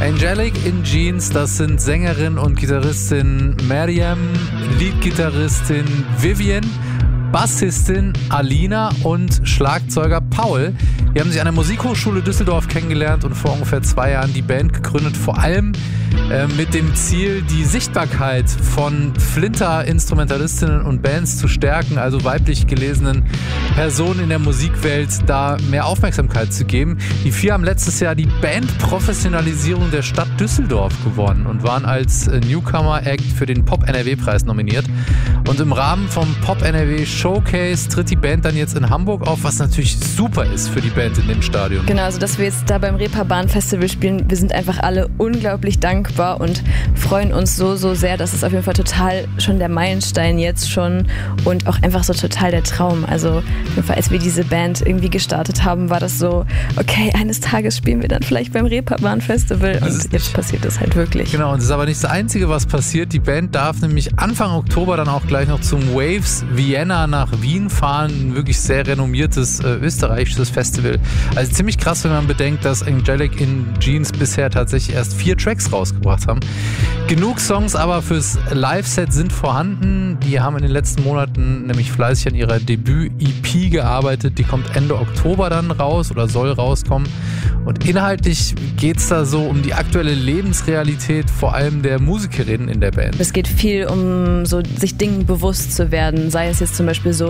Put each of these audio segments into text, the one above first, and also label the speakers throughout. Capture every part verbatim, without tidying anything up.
Speaker 1: Angelic in Jeans, das sind Sängerin und Gitarristin Maryam, Leadgitarristin Vivian, Bassistin Alina und Schlagzeuger Paul. Die haben sich an der Musikhochschule Düsseldorf kennengelernt und vor ungefähr zwei Jahren die Band gegründet, vor allem äh, mit dem Ziel, die Sichtbarkeit von Flinter-Instrumentalistinnen und Bands zu stärken, also weiblich gelesenen Personen in der Musikwelt da mehr Aufmerksamkeit zu geben. Die vier haben letztes Jahr die Bandprofessionalisierung der Stadt Düsseldorf gewonnen und waren als Newcomer-Act für den Pop-N R W-Preis nominiert. Und im Rahmen vom Pop-N R W Showcase tritt die Band dann jetzt in Hamburg auf, was natürlich super ist für die Band in dem Stadion.
Speaker 2: Genau, also dass wir jetzt da beim Reeperbahn Festival spielen, wir sind einfach alle unglaublich dankbar und freuen uns so, so sehr. Das ist auf jeden Fall total schon der Meilenstein jetzt schon und auch einfach so total der Traum. Also auf jeden Fall, als wir diese Band irgendwie gestartet haben, war das so, okay, eines Tages spielen wir dann vielleicht beim Reeperbahn Festival und jetzt nicht, passiert das halt wirklich.
Speaker 1: Genau, und es ist aber nicht das Einzige, was passiert. Die Band darf nämlich Anfang Oktober dann auch gleich noch zum Waves Vienna nach Wien fahren. Ein wirklich sehr renommiertes äh, österreichisches Festival. Also ziemlich krass, wenn man bedenkt, dass Angelic in Jeans bisher tatsächlich erst vier Tracks rausgebracht haben. Genug Songs aber fürs Live-Set sind vorhanden. Die haben in den letzten Monaten nämlich fleißig an ihrer Debüt-E P gearbeitet. Die kommt Ende Oktober dann raus oder soll rauskommen. Und inhaltlich geht es da so um die aktuelle Lebensrealität, vor allem der Musikerinnen in der Band.
Speaker 2: Es geht viel um so sich Dingen bewusst zu werden, sei es jetzt zum Beispiel so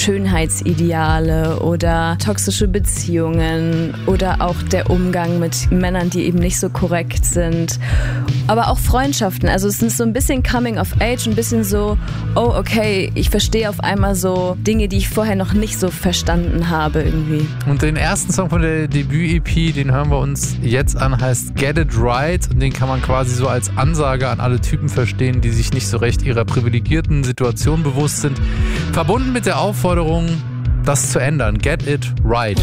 Speaker 2: Schönheitsideale oder toxische Beziehungen oder auch der Umgang mit Männern, die eben nicht so korrekt sind. Aber auch Freundschaften, also es ist so ein bisschen Coming of Age, ein bisschen so, oh okay, ich verstehe auf einmal so Dinge, die ich vorher noch nicht so verstanden habe irgendwie.
Speaker 1: Und den ersten Song von der Debüt-E P, den hören wir uns jetzt an, heißt Get It Right und den kann man quasi so als Ansage an alle Typen verstehen, die sich nicht so recht ihrer privilegierten Situation bewusst sind. Verbunden mit der Aufforderung, das zu ändern. Get It Right.